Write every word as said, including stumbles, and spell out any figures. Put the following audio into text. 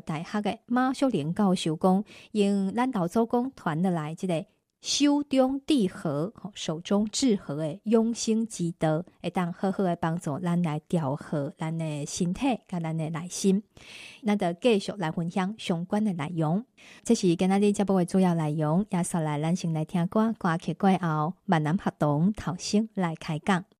大学的马淑玲教授讲，用咱老祖公传落来这个手中治和，手中治和的养生之道，会当好好的帮助咱来调和咱的身体跟咱的内心。咱就继续来分享相关的内容。这是今仔日节目的主要内容，也刷来咱先来听歌，歌曲过后，万南学堂头先来开讲。